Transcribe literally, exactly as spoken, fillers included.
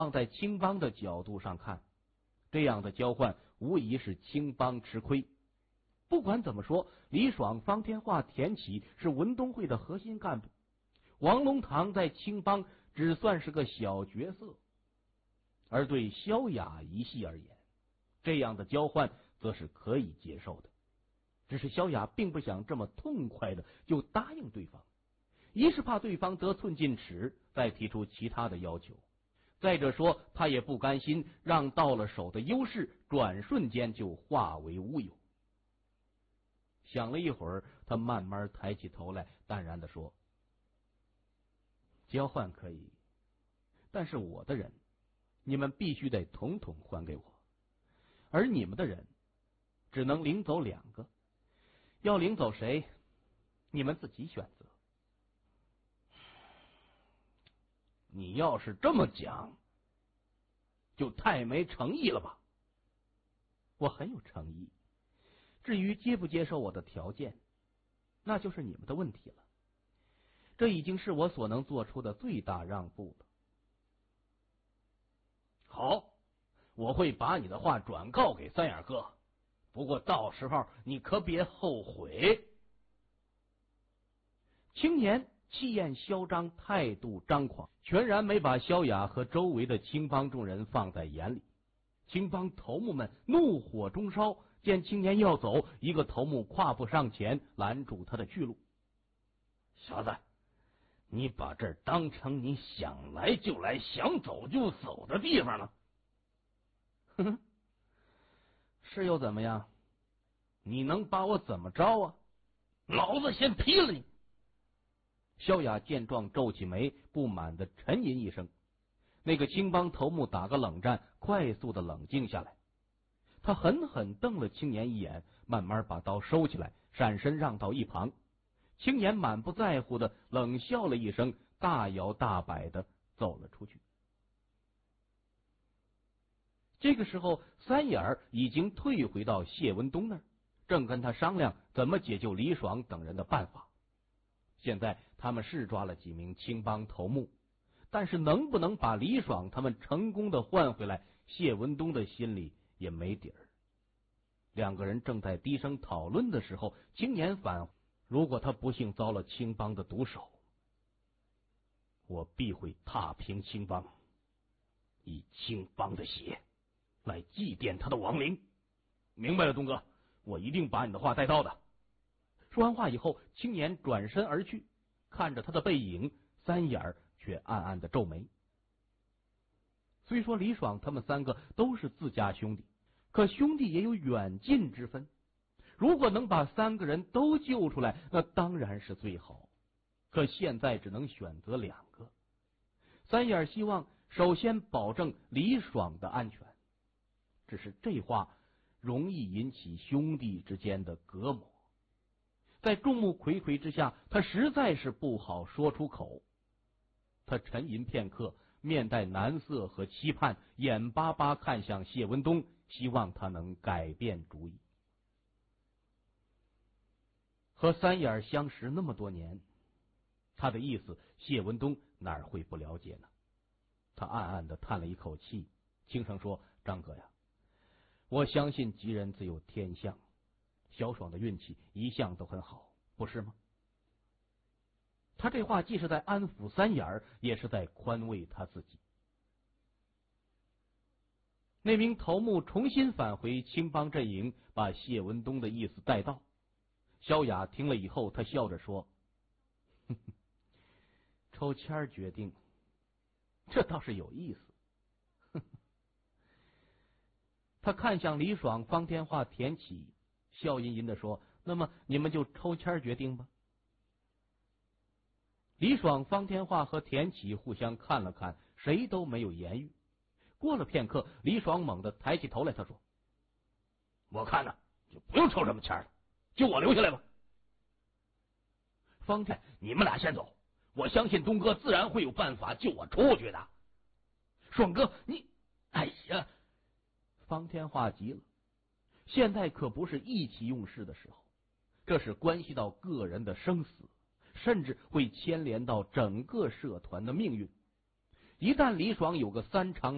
放在青帮的角度上看，这样的交换无疑是青帮吃亏。不管怎么说，李爽、方天化、田启是文东会的核心干部，王龙堂在青帮只算是个小角色。而对萧雅一系而言，这样的交换则是可以接受的。只是萧雅并不想这么痛快的就答应对方，一是怕对方得寸进尺，再提出其他的要求；再者说，他也不甘心让到了手的优势转瞬间就化为乌有。想了一会儿，他慢慢抬起头来，淡然地说：“交换可以，但是我的人，你们必须得统统还给我，而你们的人，只能领走两个，要领走谁，你们自己选择。”你要是这么讲，就太没诚意了吧？我很有诚意。至于接不接受我的条件，那就是你们的问题了。这已经是我所能做出的最大让步了。好，我会把你的话转告给三眼哥，不过到时候你可别后悔。青年气焰嚣张，态度张狂，全然没把萧雅和周围的青帮众人放在眼里。青帮头目们怒火中烧，见青年要走，一个头目跨步上前拦住他的去路。小子，你把这儿当成你想来就来、想走就走的地方了？哼哼，是又怎么样？你能把我怎么着啊？老子先劈了你！萧雅见状皱起眉，不满的沉吟一声。那个青帮头目打个冷战，快速的冷静下来。他狠狠瞪了青年一眼，慢慢把刀收起来，闪身让到一旁。青年满不在乎的冷笑了一声，大摇大摆的走了出去。这个时候，三眼儿已经退回到谢文东那儿，正跟他商量怎么解救李爽等人的办法。现在他们是抓了几名青帮头目，但是能不能把李爽他们成功的换回来，谢文东的心里也没底儿。两个人正在低声讨论的时候，青年反如果他不幸遭了青帮的毒手，我必会踏平青帮，以青帮的血来祭奠他的亡灵。明白了，东哥，我一定把你的话带到的。说完话以后，青年转身而去，看着他的背影，三眼儿却暗暗的皱眉。虽说李爽他们三个都是自家兄弟，可兄弟也有远近之分。如果能把三个人都救出来，那当然是最好。可现在只能选择两个。三眼希望首先保证李爽的安全，只是这话容易引起兄弟之间的隔膜。在众目睽睽之下，他实在是不好说出口。他沉吟片刻，面带难色和期盼，眼巴巴看向谢文东，希望他能改变主意。和三眼相识那么多年，他的意思谢文东哪儿会不了解呢？他暗暗的叹了一口气，轻声说：“张哥呀，我相信吉人自有天相，小爽的运气一向都很好，不是吗？”他这话既是在安抚三眼儿，也是在宽慰他自己。那名头目重新返回青帮阵营，把谢文东的意思带到。萧雅听了以后，他笑着说：“呵呵，抽签决定，这倒是有意思。”呵呵。他看向李爽、方天化、田启，笑吟吟的说：“那么你们就抽签决定吧。”李爽、方天化和田启互相看了看，谁都没有言语。过了片刻，李爽猛地抬起头来，他说：“我看呢，就不用抽什么签了，就我留下来吧。”方天，你们俩先走，我相信东哥自然会有办法救我出去的。爽哥，你，哎呀！方天化急了，现在可不是意气用事的时候，这是关系到个人的生死，甚至会牵连到整个社团的命运。一旦李爽有个三长